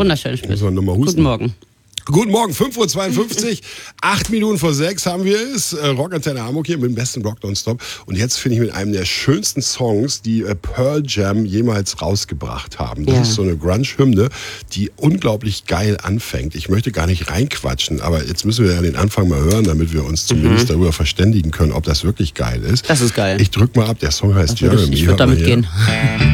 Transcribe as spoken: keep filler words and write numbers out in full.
Wunderschön spät. Muss man nochmal husten. Guten Morgen. Guten Morgen, fünf Uhr zweiundfünfzig, acht Minuten vor sechs haben wir es. Äh, Rockantenne Hamburg hier mit dem besten Rock Nonstop. Und jetzt finde ich mit einem der schönsten Songs, die äh, Pearl Jam jemals rausgebracht haben. Das Ja. ist so eine Grunge-Hymne, die unglaublich geil anfängt. Ich möchte gar nicht reinquatschen, aber jetzt müssen wir ja den Anfang mal hören, damit wir uns zumindest mhm. darüber verständigen können, ob das wirklich geil ist. Das ist geil. Ich drück mal ab, der Song heißt Also Jeremy. ich ich würde damit gehen.